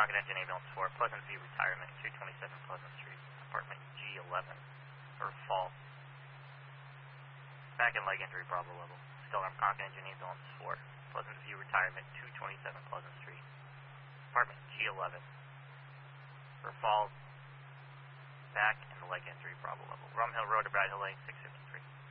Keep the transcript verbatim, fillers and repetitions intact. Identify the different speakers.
Speaker 1: Concord Engine Ambulance four, Pleasant View Retirement, two twenty-seven Pleasant Street, apartment G eleven, for fall. Back and leg injury, Bravo level. Still from Concord Engine Ambulance four, Pleasant View Retirement, two twenty-seven Pleasant Street, apartment G eleven, for fall, back and leg injury, Bravo level. Rum Hill Road to Brad Hill Lane, six fifty-three.